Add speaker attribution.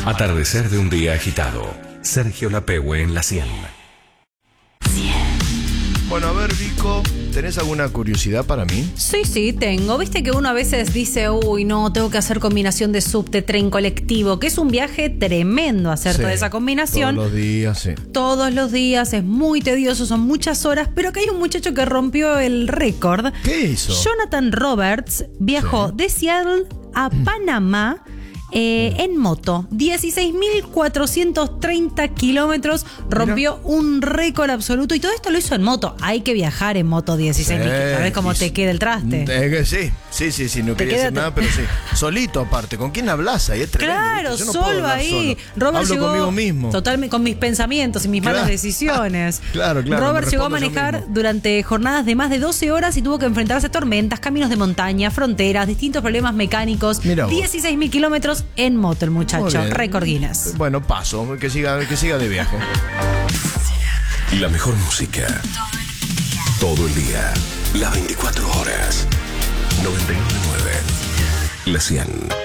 Speaker 1: Atardecer de un día agitado. Sergio Lapehue en la 100.
Speaker 2: Bueno, a ver, Vico, ¿tenés alguna curiosidad para mí?
Speaker 3: Sí, tengo. Viste que uno a veces dice, uy, no, tengo que hacer combinación de subte, tren, colectivo, que es un viaje tremendo hacer toda esa combinación.
Speaker 2: Todos los días, sí.
Speaker 3: Todos los días, es muy tedioso, son muchas horas, pero que hay un muchacho que rompió el récord.
Speaker 2: ¿Qué hizo?
Speaker 3: Jonathan Roberts viajó de Seattle a Panamá en moto. 16.430 kilómetros, rompió un récord absoluto y todo esto lo hizo en moto. Hay que viajar en moto 16.000. ¿Sabés cómo te queda el traste?
Speaker 2: Sí, no quería decir nada, pero sí. Solito aparte, ¿con quién hablas ahí? Es tremendo,
Speaker 3: claro,
Speaker 2: ¿viste? Yo no
Speaker 3: solo
Speaker 2: puedo hablar
Speaker 3: ahí.
Speaker 2: solo.
Speaker 3: Robert
Speaker 2: Hablo
Speaker 3: llegó
Speaker 2: conmigo mismo.
Speaker 3: Totalmente con mis pensamientos y mis malas decisiones.
Speaker 2: Claro.
Speaker 3: Robert llegó a manejar durante jornadas de más de 12 horas y tuvo que enfrentarse a tormentas, caminos de montaña, fronteras, distintos problemas mecánicos. 16.000 kilómetros en moto el muchacho. Récord Guinness.
Speaker 2: Bueno, paso, que siga de viaje.
Speaker 1: La mejor música. Todo el día. Las 24 horas. 99.9. La 100.